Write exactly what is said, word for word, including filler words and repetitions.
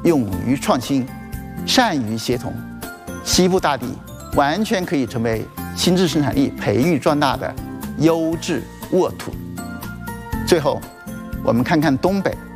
勇于创新，善于协同，西部大地完全可以成为新质生产力培育壮大的优质沃土。最后，我们看看东北。